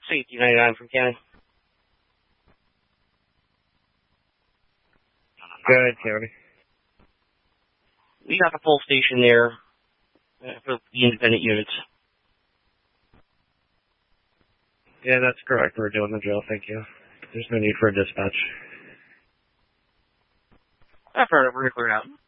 Safety 99 from County. Good, County. We got the full station there for the independent units. Yeah, that's correct. We're doing the drill, thank you. There's no need for a dispatch. Affirmative, we're going to clear out.